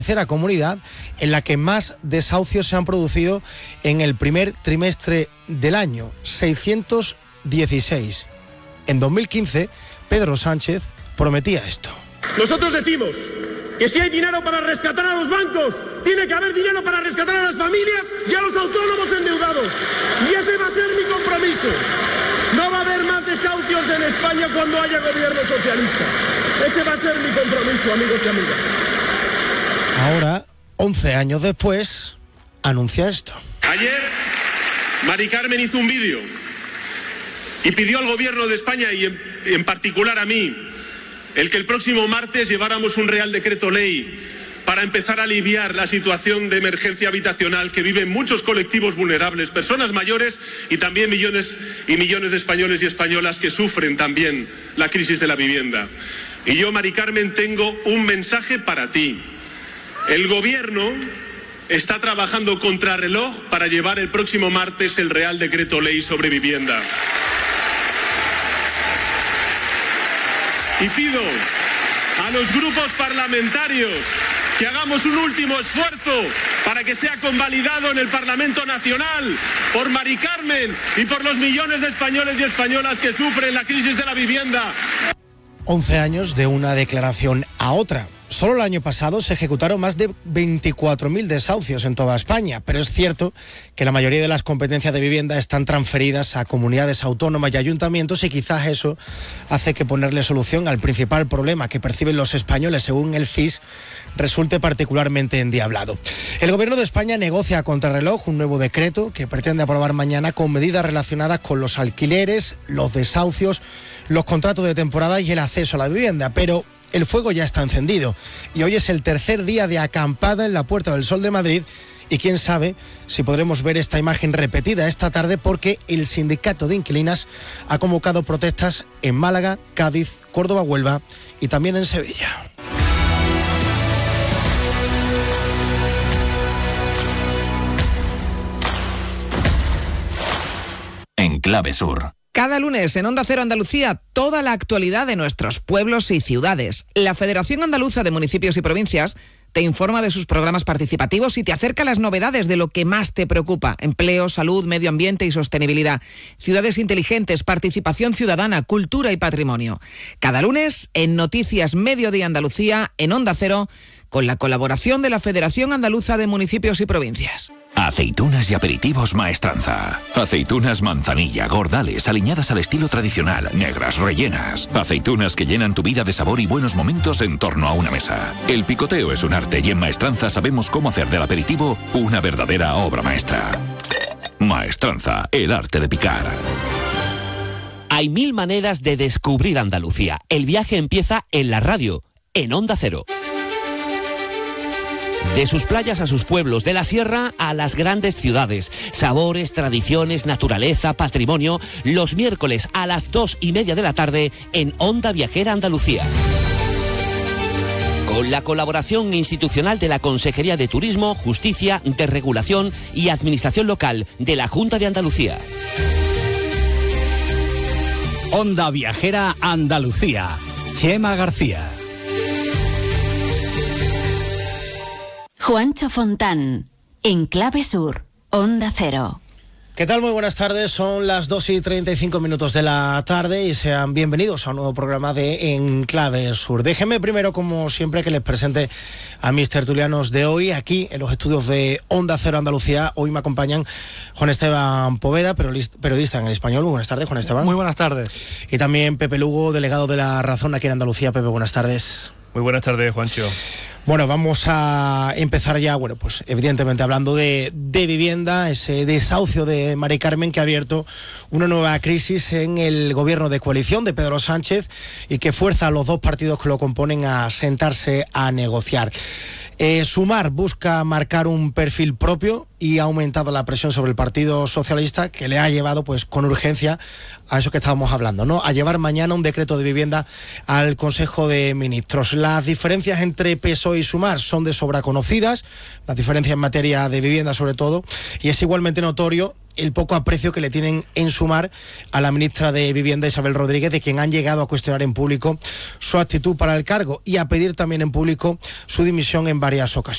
tercera comunidad en la que más desahucios se han producido en el primer trimestre del año, 616. En 2015, Pedro Sánchez prometía esto. Nosotros decimos que si hay dinero para rescatar a los bancos, tiene que haber dinero para rescatar a las familias y a los autónomos endeudados. Y ese va a ser mi compromiso. No va a haber más desahucios en España cuando haya gobierno socialista. Ese va a ser mi compromiso, amigos y amigas. Ahora, 11 años después, anuncia esto. Ayer, Mari Carmen hizo un vídeo y pidió al gobierno de España y en particular a mí el que el próximo martes lleváramos un Real Decreto Ley para empezar a aliviar la situación de emergencia habitacional que viven muchos colectivos vulnerables, personas mayores y también millones y millones de españoles y españolas que sufren también la crisis de la vivienda. Y yo, Mari Carmen, tengo un mensaje para ti. El gobierno está trabajando contrarreloj para llevar el próximo martes el Real Decreto Ley sobre vivienda. Y pido a los grupos parlamentarios que hagamos un último esfuerzo para que sea convalidado en el Parlamento Nacional por Mari Carmen y por los millones de españoles y españolas que sufren la crisis de la vivienda. 11 años de una declaración a otra. Solo el año pasado se ejecutaron más de 24.000 desahucios en toda España, pero es cierto que la mayoría de las competencias de vivienda están transferidas a comunidades autónomas y ayuntamientos, y quizás eso hace que ponerle solución al principal problema que perciben los españoles, según el CIS, resulte particularmente endiablado. El Gobierno de España negocia a contrarreloj un nuevo decreto que pretende aprobar mañana con medidas relacionadas con los alquileres, los desahucios, los contratos de temporada y el acceso a la vivienda, pero el fuego ya está encendido y hoy es el tercer día de acampada en la Puerta del Sol de Madrid, y quién sabe si podremos ver esta imagen repetida esta tarde, porque el sindicato de inquilinas ha convocado protestas en Málaga, Cádiz, Córdoba, Huelva y también en Sevilla. En Clave Sur. Cada lunes en Onda Cero Andalucía, toda la actualidad de nuestros pueblos y ciudades. La Federación Andaluza de Municipios y Provincias te informa de sus programas participativos y te acerca las novedades de lo que más te preocupa: empleo, salud, medio ambiente y sostenibilidad, ciudades inteligentes, participación ciudadana, cultura y patrimonio. Cada lunes en Noticias Mediodía Andalucía, en Onda Cero, con la colaboración de la Federación Andaluza de Municipios y Provincias. Aceitunas y aperitivos Maestranza. Aceitunas manzanilla, gordales, aliñadas al estilo tradicional, negras, rellenas. Aceitunas que llenan tu vida de sabor y buenos momentos en torno a una mesa. El picoteo es un arte y en Maestranza sabemos cómo hacer del aperitivo una verdadera obra maestra. Maestranza, el arte de picar. Hay 1000 maneras de descubrir Andalucía. El viaje empieza en la radio, en Onda Cero. De sus playas a sus pueblos, de la sierra a las grandes ciudades. Sabores, tradiciones, naturaleza, patrimonio. Los miércoles a las 2:30 de la tarde en Onda Viajera Andalucía. Con la colaboración institucional de la Consejería de Turismo, Justicia, Desregulación y Administración Local de la Junta de Andalucía. Onda Viajera Andalucía. Chema García. Juancho Fontán, en Clave Sur, Onda Cero. ¿Qué tal? Muy buenas tardes, son las 2:35 de la tarde y sean bienvenidos a un nuevo programa de En Clave Sur. Déjenme primero, como siempre, que les presente a mis tertulianos de hoy, aquí en los estudios de Onda Cero Andalucía. Hoy me acompañan Juan Esteban Poveda, periodista en El Español. Muy buenas tardes, Juan Esteban. Muy buenas tardes. Y también Pepe Lugo, delegado de La Razón aquí en Andalucía. Pepe, buenas tardes. Muy buenas tardes, Juancho. Bueno, vamos a empezar ya, pues evidentemente hablando de vivienda, ese desahucio de Mari Carmen que ha abierto una nueva crisis en el gobierno de coalición de Pedro Sánchez y que fuerza a los dos partidos que lo componen a sentarse a negociar. Sumar busca marcar un perfil propio y ha aumentado la presión sobre el Partido Socialista, que le ha llevado pues con urgencia a eso que estábamos hablando, ¿no? A llevar mañana un decreto de vivienda al Consejo de Ministros. Las diferencias entre PSOE y Sumar son de sobra conocidas, las diferencias en materia de vivienda sobre todo, y es igualmente notorio el poco aprecio que le tienen en Sumar a la ministra de Vivienda, Isabel Rodríguez, de quien han llegado a cuestionar en público su actitud para el cargo y a pedir también en público su dimisión en varias ocasiones.